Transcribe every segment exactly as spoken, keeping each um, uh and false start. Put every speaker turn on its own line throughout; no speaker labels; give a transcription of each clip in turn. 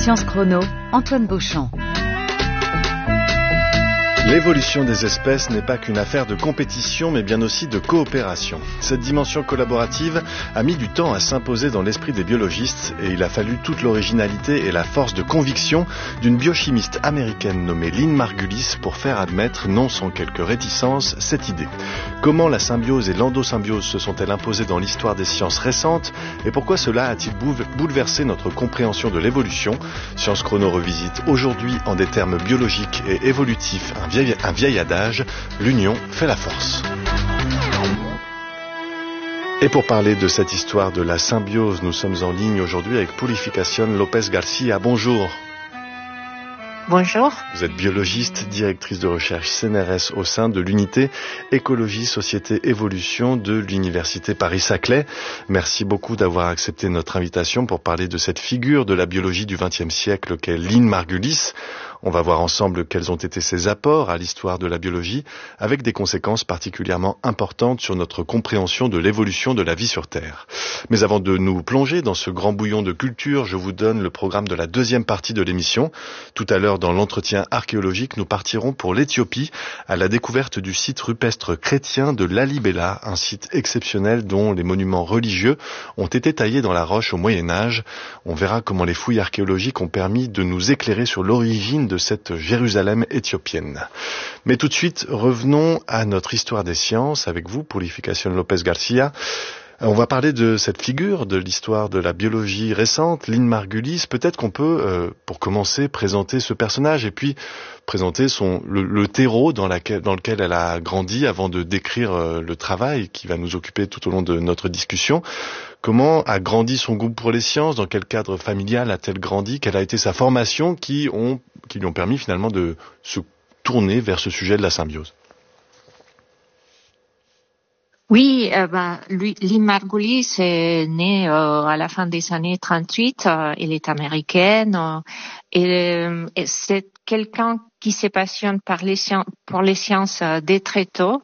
Science Chrono, Antoine Beauchamp.
L'évolution des espèces n'est pas qu'une affaire de compétition, mais bien aussi de coopération. Cette dimension collaborative a mis du temps à s'imposer dans l'esprit des biologistes et il a fallu toute l'originalité et la force de conviction d'une biochimiste américaine nommée Lynn Margulis pour faire admettre, non sans quelques réticences, cette idée. Comment la symbiose et l'endosymbiose se sont-elles imposées dans l'histoire des sciences récentes et pourquoi cela a-t-il bouleversé notre compréhension de l'évolution? Science Chrono revisite aujourd'hui en des termes biologiques et évolutifs un vieil, un vieil adage, l'union fait la force. Et pour parler de cette histoire de la symbiose, nous sommes en ligne aujourd'hui avec Purificación López García. Bonjour.
Bonjour.
Vous êtes biologiste, directrice de recherche C N R S au sein de l'unité Écologie, Société, Évolution de l'Université Paris-Saclay. Merci beaucoup d'avoir accepté notre invitation pour parler de cette figure de la biologie du vingtième siècle qu'est Lynn Margulis. On va voir ensemble quels ont été ses apports à l'histoire de la biologie, avec des conséquences particulièrement importantes sur notre compréhension de l'évolution de la vie sur Terre. Mais avant de nous plonger dans ce grand bouillon de culture, je vous donne le programme de la deuxième partie de l'émission. Tout à l'heure, dans l'entretien archéologique, nous partirons pour l'Éthiopie, à la découverte du site rupestre chrétien de Lalibela, un site exceptionnel dont les monuments religieux ont été taillés dans la roche au Moyen-Âge. On verra comment les fouilles archéologiques ont permis de nous éclairer sur l'origine de cette Jérusalem éthiopienne. Mais tout de suite, revenons à notre histoire des sciences avec vous, Purificación López García. On va parler de cette figure de l'histoire de la biologie récente, Lynn Margulis. Peut-être qu'on peut, euh, pour commencer, présenter ce personnage et puis présenter son, le, le terreau dans, laquelle, dans lequel elle a grandi avant de décrire euh, le travail qui va nous occuper tout au long de notre discussion. Comment a grandi son goût pour les sciences? Dans quel cadre familial a-t-elle grandi? Quelle a été sa formation qui, ont, qui lui ont permis finalement de se tourner vers ce sujet de la symbiose?
Oui, euh, ben, lui, Lynn Margulis est née euh, à la fin des années trente-huit. Euh, elle est américaine euh, et, euh, et c'est quelqu'un qui se passionne par les sciences, pour les sciences euh, dès très tôt.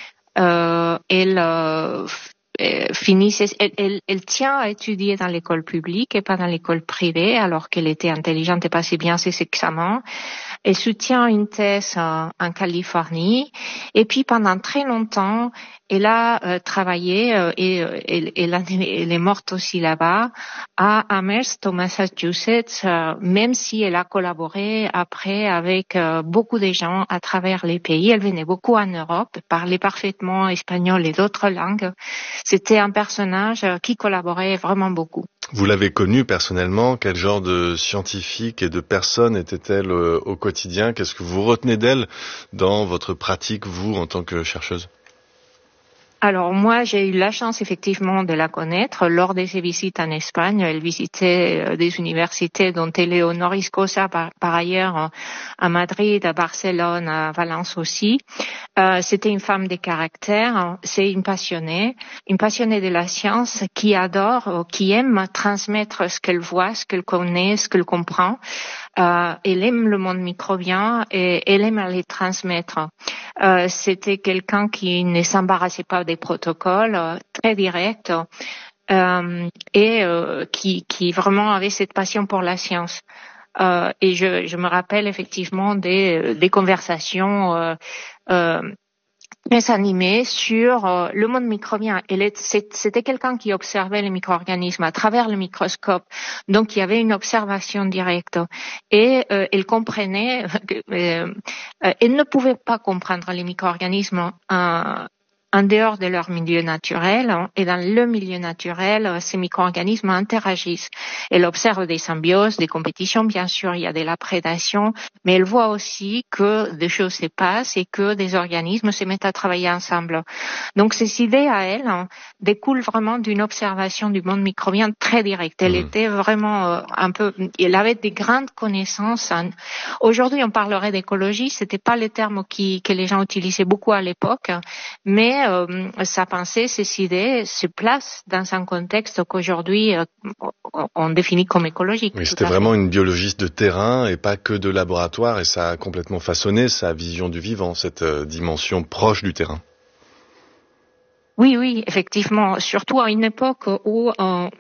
Euh, elle euh, finit, elle, elle, elle tient à étudier dans l'école publique et pas dans l'école privée, alors qu'elle était intelligente et passait bien ses examens. Elle soutient une thèse en, en Californie et puis pendant très longtemps, elle a euh, travaillé euh, et euh, elle, elle, a, elle est morte aussi là-bas à Amherst, au Massachusetts, euh, même si elle a collaboré après avec euh, beaucoup de gens à travers les pays. Elle venait beaucoup en Europe, parlait parfaitement espagnol et d'autres langues. C'était un personnage euh, qui collaborait vraiment beaucoup.
Vous l'avez connue personnellement, quel genre de scientifique et de personne était-elle euh, au quotidien? Qu'est-ce que vous retenez d'elle dans votre pratique, vous, en tant que chercheuse?
Alors moi, j'ai eu la chance effectivement de la connaître lors de ses visites en Espagne. Elle visitait des universités dont elle est honoris causa par, par ailleurs à Madrid, à Barcelone, à Valence aussi. Euh, c'était une femme de caractère, c'est une passionnée, une passionnée de la science qui adore, qui aime transmettre ce qu'elle voit, ce qu'elle connaît, ce qu'elle comprend. Euh, elle aime le monde microbien et elle aime les transmettre. Euh, c'était quelqu'un qui ne s'embarrassait pas des protocoles, euh, très direct, euh, et euh, qui, qui vraiment avait cette passion pour la science. Euh, et je, je me rappelle effectivement des, des conversations euh, euh, très animée sur euh, le monde microbien. Elle est, c'était quelqu'un qui observait les micro-organismes à travers le microscope, donc il y avait une observation directe. Et euh, elle comprenait, euh, euh, elle ne pouvait pas comprendre les micro-organismes en, en dehors de leur milieu naturel, hein, et dans le milieu naturel, ces micro-organismes interagissent. Elle observe des symbioses, des compétitions, bien sûr, il y a de la prédation, mais elle voit aussi que des choses se passent et que des organismes se mettent à travailler ensemble. Donc, ces idées à elle hein, découlent vraiment d'une observation du monde microbien très directe. Elle mmh. était vraiment euh, un peu, elle avait des grandes connaissances. En... Aujourd'hui, on parlerait d'écologie, c'était pas le terme qui, que les gens utilisaient beaucoup à l'époque, mais Euh, sa pensée, ses idées se placent dans un contexte qu'aujourd'hui euh, on définit comme écologique.
Oui, c'était vraiment une biologiste de terrain et pas que de laboratoire, et ça a complètement façonné sa vision du vivant, cette euh, dimension proche du terrain.
Oui, oui, effectivement, surtout à une époque où euh,